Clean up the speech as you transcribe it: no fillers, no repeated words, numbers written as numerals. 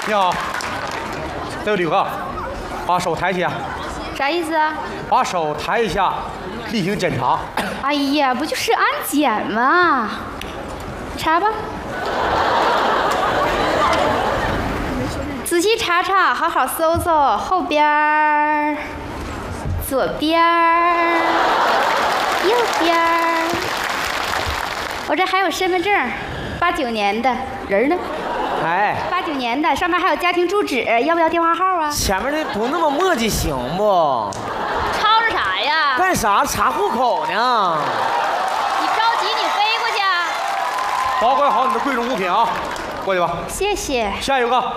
你好，这位旅客，把手抬起啊！ 啥意思啊？ 把手抬一下，例行检查。 哎呀，不就是安检吗？查吧，仔细查查，好好搜搜，后边儿、左边儿、右边儿。我这还有身份证，89年的，人呢哎， ？89年的，上面还有家庭住址，要不要电话号啊？ 前面的不那么磨叽行不？ 吵着啥呀？ 干啥查户口呢？ 你着急，你飞过去啊！ 保管好你的贵重物品啊！过去吧。 谢谢。 下一个。